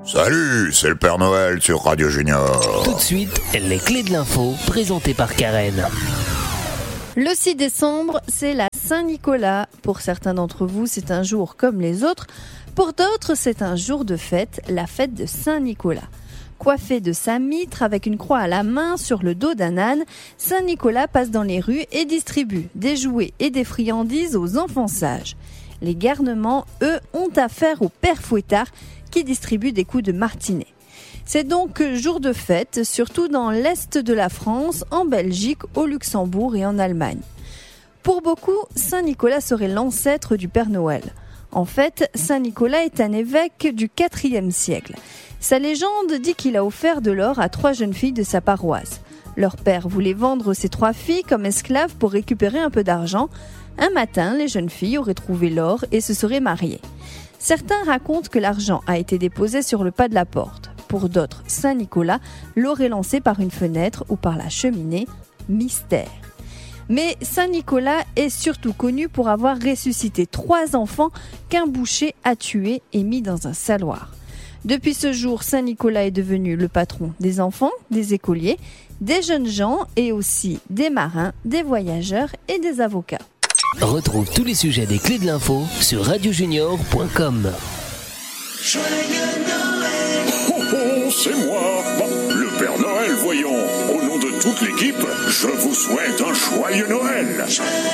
Salut, c'est le Père Noël sur Radio Junior. Tout de suite, les clés de l'info, présentées par Karen. Le 6 décembre, c'est la Saint-Nicolas. Pour certains d'entre vous, c'est un jour comme les autres. Pour d'autres, c'est un jour de fête, la fête de Saint-Nicolas. Coiffé de sa mitre avec une croix à la main sur le dos d'un âne, Saint-Nicolas passe dans les rues et distribue des jouets et des friandises aux enfants sages. Les garnements, eux, ont affaire au père Fouettard qui distribue des coups de martinet. C'est donc jour de fête, surtout dans l'est de la France, en Belgique, au Luxembourg et en Allemagne. Pour beaucoup, Saint-Nicolas serait l'ancêtre du Père Noël. En fait, Saint-Nicolas est un évêque du IVe siècle. Sa légende dit qu'il a offert de l'or à 3 jeunes filles de sa paroisse. Leur père voulait vendre ces 3 filles comme esclaves pour récupérer un peu d'argent. Un matin, les jeunes filles auraient trouvé l'or et se seraient mariées. Certains racontent que l'argent a été déposé sur le pas de la porte. Pour d'autres, Saint-Nicolas l'aurait lancé par une fenêtre ou par la cheminée. Mystère. Mais Saint-Nicolas est surtout connu pour avoir ressuscité 3 enfants qu'un boucher a tués et mis dans un saloir. Depuis ce jour, Saint-Nicolas est devenu le patron des enfants, des écoliers, des jeunes gens et aussi des marins, des voyageurs et des avocats. Retrouve tous les sujets des clés de l'info sur radiojunior.com. Joyeux Noël! Oh oh, c'est moi, le Père Noël, voyons. Au nom de toute l'équipe, je vous souhaite un joyeux Noël.